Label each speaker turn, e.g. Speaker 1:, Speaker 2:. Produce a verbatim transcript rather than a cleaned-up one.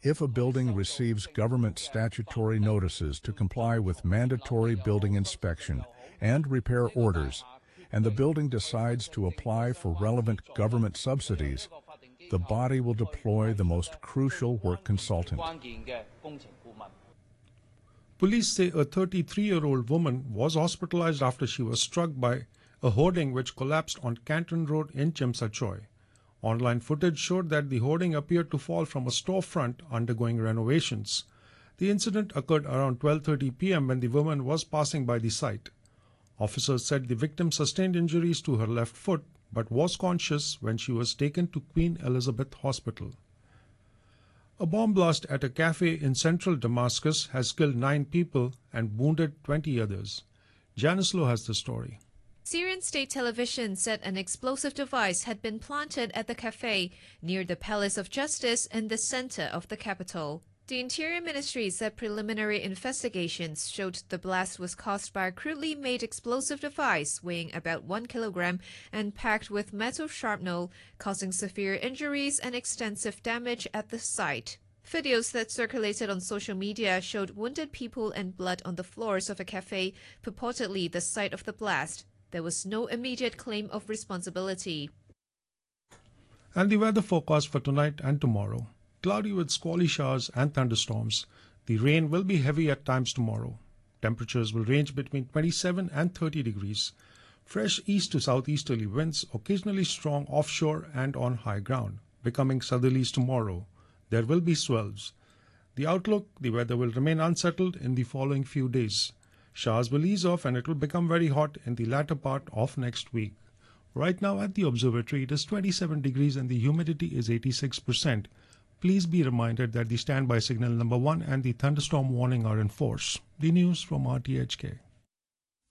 Speaker 1: If a building receives government statutory notices to comply with mandatory building inspection and repair orders, and the building decides to apply for relevant government subsidies, the body will deploy the most crucial work consultant.
Speaker 2: Police say a thirty-three-year-old woman was hospitalized after she was struck by a hoarding which collapsed on Canton Road in Chimsachoy. Online footage showed that the hoarding appeared to fall from a storefront undergoing renovations. The incident occurred around twelve thirty p m when the woman was passing by the site. Officers said the victim sustained injuries to her left foot but was conscious when she was taken to Queen Elizabeth Hospital. A bomb blast at a cafe in central Damascus has killed nine people and wounded twenty others. Janice Lowe has the story.
Speaker 3: Syrian state television said an explosive device had been planted at the cafe near the Palace of Justice in the center of the capital. The Interior Ministry said preliminary investigations showed the blast was caused by a crudely made explosive device weighing about one kilogram and packed with metal shrapnel, causing severe injuries and extensive damage at the site. Videos that circulated on social media showed wounded people and blood on the floors of a cafe, purportedly the site of the blast. There was no immediate claim of responsibility.
Speaker 2: And the weather forecast for tonight and tomorrow. Cloudy with squally showers and thunderstorms. The rain will be heavy at times tomorrow. Temperatures will range between twenty-seven and thirty degrees. Fresh east to southeasterly winds, occasionally strong offshore and on high ground, becoming southerlies tomorrow. There will be swells. The outlook, the weather will remain unsettled in the following few days. Showers will ease off and it will become very hot in the latter part of next week. Right now at the observatory, it is twenty-seven degrees and the humidity is eighty-six percent. Please be reminded that the standby signal number one and the thunderstorm warning are in force. The news from R T H K.